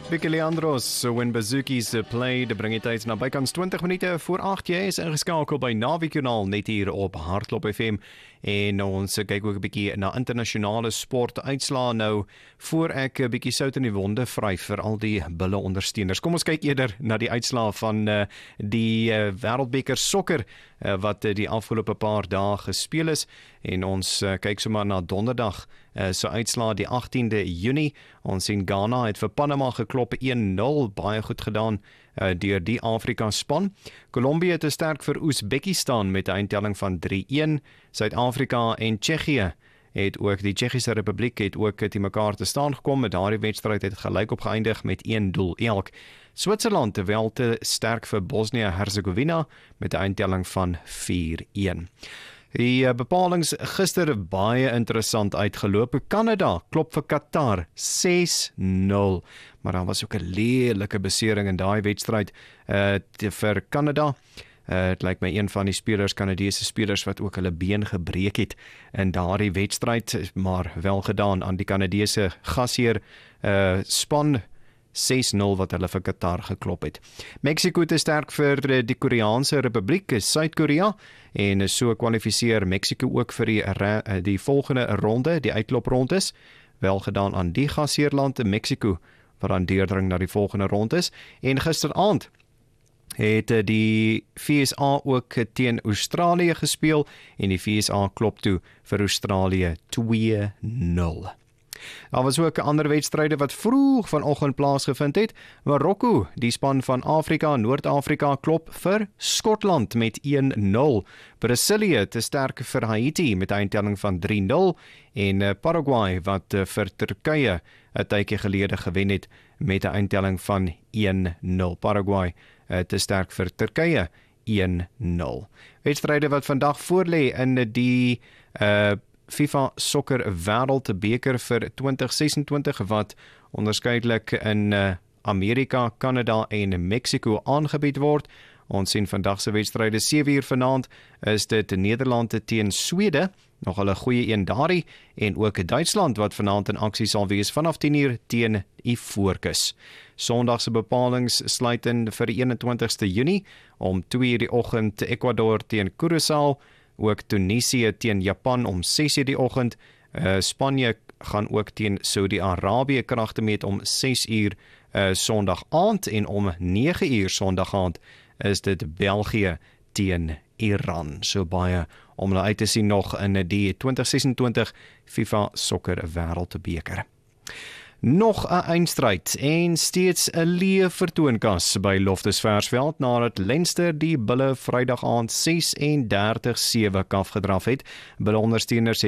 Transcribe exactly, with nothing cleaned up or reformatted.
Vicky Leandros, when Bazookies played, bring jy tyd na bykans twintig minute voor agt. Jy is ingeskakel by Naweek Journaal net hier op Hardklop F M. En ons kyk ook 'n bietjie na internasionale sport uitslaa nou voor ek 'n bietjie sout in die wonde vry vir al die bulle ondersteuners. Kom ons kyk eerder na die uitslaa van uh, die uh, Wêreldbeker sokker uh, wat uh, die afgelope paar dae gespeel is. En ons uh, kyk sommer na donderdag uh, so uitslaa die agtiende Junie. Ons sien Ghana het vir Panama geklop een nul, baie goed gedaan uh, deur die Afrika span. Kolumbie het sterk vir Oezbekistan met 'n eindtelling van drie een. Suid-Afrika en Tsjechië het ook, die Tsjechiese Republiek het ook te mekaar te staan gekom. Met daardie wedstryd het gelyk op geëindig met een doel elk. Switserland terwyl te sterk vir Bosnië-Herzegovina met 'n eindtelling van vier een. Die bepalings gister baie interessant uitgeloop. Kanada klop vir Qatar ses nul. Maar daar was ook 'n lelike besering in daai wedstryd uh, vir Kanada. Uh, het lyk my een van die spelers, Kanadese spelers wat ook hulle been gebreek het in daardie wedstryd, maar wel gedaan aan die Kanadese gasheer uh, span. ses nul wat hulle vir Qatar geklop het. Mexico te sterk vir die Koreaanse Republiek, Suid-Korea, en so kwalifiseer Mexico ook vir die, die volgende ronde, die uitkloprondes. Wel gedaan aan die gasheerland, Mexico, wat aan deurdring na die volgende rondes. En gisteraand het die V S A ook teen Australië gespeel, en die V S A klop toe vir Australië twee nul. Daar was ook ander wedstryde wat vroeg vanoggend plaasgevind het. Marokko, die span van Afrika, Noord-Afrika, klop vir Skotland met een nul. Brasilië te sterk vir Haiti met 'n eindtelling van drie nul. En Paraguay wat vir Turkye 'n tydjie gelede gewen het met 'n eindtelling van een nul. Paraguay te sterk vir Turkye een nul. Wedstryde wat vandag voorlê in die uh, FIFA Sokker Wêreldbeker vir twintig sesentwintig wat onderskeidelik in uh, Amerika, Kanada en Mexico aangebied word. Ons sien vandag se wedstryde sewe uur vanaand is dit Nederland teen Swede, nog 'n goeie een daardie, en ook Duitsland wat vanaand in aksie sal wees vanaf tien uur teen Ivoorkus. Sondag se bepalings sluit in vir die eenentwintigste Junie om twee uur die oggend Ecuador teen Curaçao, ook Tunesië teen Japan om ses uur die oggend. Uh, Spanje gaan ook teen Saudi-Arabië kragte meet om ses uur uh, Sondag aand, en om nege uur Sondag aand is dit België teen Iran. So baie om nou uit te sien nog in die twintig sesentwintig FIFA Sokker Wêreldbeker. Nog 'n eindstryd en steeds 'n leë vertoonkas by Loftus Versveld nadat Leinster die Bulle Vrydag aand ses en dertig sewe kaf gedraf het. Bulle ondersteuners